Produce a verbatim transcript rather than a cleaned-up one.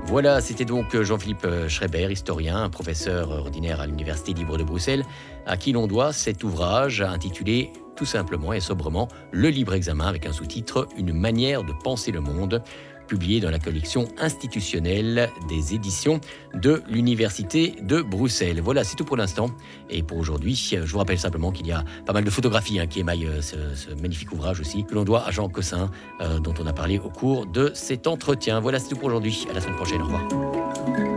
Voilà, c'était donc Jean-Philippe Schreiber, historien, professeur ordinaire à l'Université libre de Bruxelles, à qui l'on doit cet ouvrage intitulé tout simplement et sobrement Le libre examen avec un sous-titre Une manière de penser le monde, publié dans la collection institutionnelle des éditions de l'Université de Bruxelles. Voilà, c'est tout pour l'instant. Et pour aujourd'hui, je vous rappelle simplement qu'il y a pas mal de photographies hein, qui émaillent ce, ce magnifique ouvrage aussi, que l'on doit à Jean Cossin, euh, dont on a parlé au cours de cet entretien. Voilà, c'est tout pour aujourd'hui. À la semaine prochaine. Au revoir.